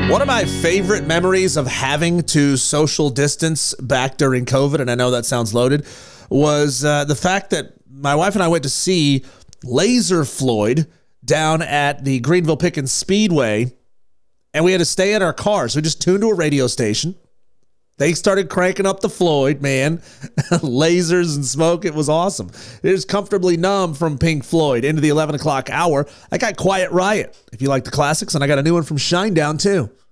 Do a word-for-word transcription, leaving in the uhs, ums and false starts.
One of my favorite memories of having to social distance back during COVID, and I know that sounds loaded, was uh, the fact that my wife and I went to see Laser Floyd down at the Greenville Pickens Speedway, and we had to stay in our car. So we just tuned to a radio station. They started cranking up the Floyd, man. Lasers and smoke. It was awesome. It was Comfortably Numb from Pink Floyd into the eleven o'clock hour. I got Quiet Riot, if you like the classics, and I got a new one from Shinedown, too.